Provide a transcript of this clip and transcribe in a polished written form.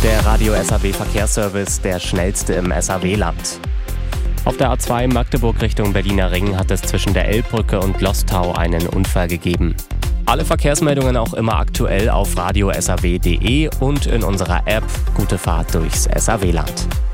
Der Radio SAW Verkehrsservice, der schnellste im SAW-Land. Auf der A2 Magdeburg Richtung Berliner Ring hat es zwischen der Elbbrücke und Lostau einen Unfall gegeben. Alle Verkehrsmeldungen auch immer aktuell auf radiosaw.de und in unserer App. Gute Fahrt durchs SAW-Land.